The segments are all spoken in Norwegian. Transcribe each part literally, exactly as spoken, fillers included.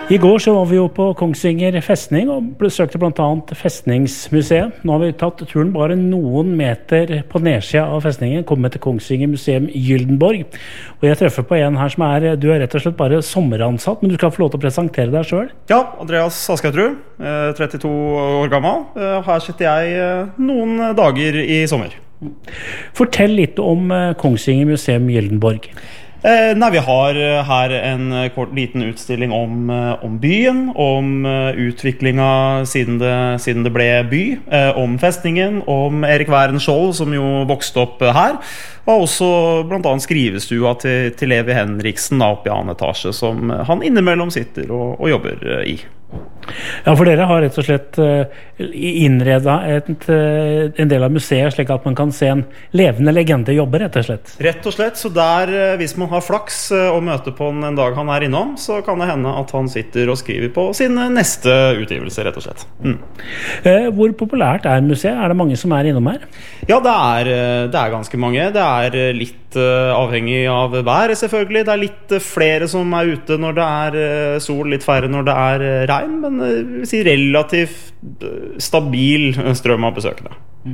I går så var vi jo på Kongsvinger festning og besøkte blant annet festningsmuseet. Nå har vi tatt turen bare noen meter på nedsida av festningen, kommet til Kongsvinger museum Gyldenborg. Og jeg treffer på en her som er, du er rett og slett bare sommeransatt, men du skal få lov til å presentere deg selv. Ja, Andreas Askautrud, trettito år gammel. Her sitter jeg noen dager i sommer. Fortell litt om Kongsvinger museum Gyldenborg. Eh, nei, vi har her en kort liten utstilling om, om byen, om utviklinga siden det, siden det ble by, eh, om festningen, om Erik Væren Skjold, som jo vokste opp her, og også blant annet skrivestua til, til Levi Henriksen da, oppe i annen etasje, som han innimellom sitter og, og jobber i. Ja, for dere har rett og slett innredet et, en del av museet slik at man kan se en levende legende jobbe, rett og slett. Rett og slett, så der, hvis man har flaks og møter på en dag han er innom, så kan det hende at han sitter og skriver på sin neste utgivelse, rett og slett. Mm. Hvor populært er museet? Er det mange som er innom her? Ja, det er, det er ganske mange. Det er litt avhengig av været, selvfølgelig. Det er litt flere som er ute når det er sol, litt færre når det er regn, men jeg vil si relativt stabil strøm av besøkende.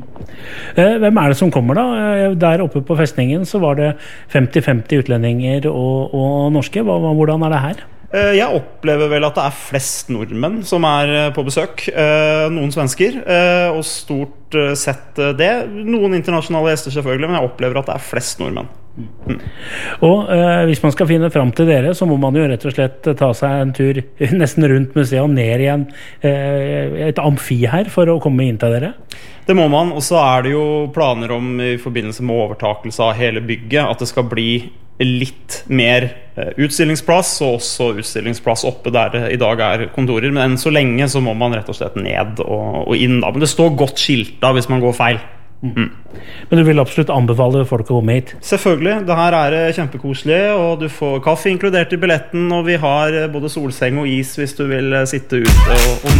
Hvem er det som kommer da? Der oppe på festningen så var det femti femti utlendinger og, og norske. Hvordan er det her? Jeg opplever vel at det er flest nordmenn som er på besøk, noen svensker, og stort sett det. Noen internasjonale gjester selvfølgelig, men jeg opplever at det er flest nordmenn. Mm. Og eh, hvis man skal finne frem til dere, så må man jo rett og slett ta seg en tur nesten rundt museet og ned igjen eh, et amfi her for å komme inn til dere. Det må man, og så er det jo planer om i forbindelse med overtakelse av hele bygget at det skal bli litt mer utstillingsplass, og også utstillingsplass oppe der det i dag er kontorer, men enn så lenge så må man rett og slett ned og, og inn da, men det står godt skilt da hvis man går feil. Mm. Men du vil absolutt anbefale folk å komme hit? Selvfølgelig, det her er kjempekoselig, og du får kaffe inkludert i billetten, og vi har både solseng og is hvis du vil sitte ute og, og